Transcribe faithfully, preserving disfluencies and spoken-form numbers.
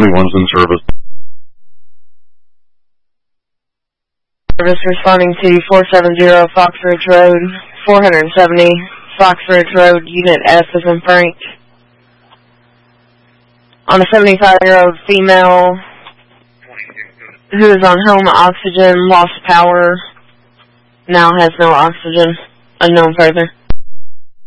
one's in service. Service responding to four seven zero Fox Ridge Road, four seventy Fox Ridge Road, Unit S is in Frank. On a seventy-five-year-old female who is on home oxygen, lost power, now has no oxygen, unknown further.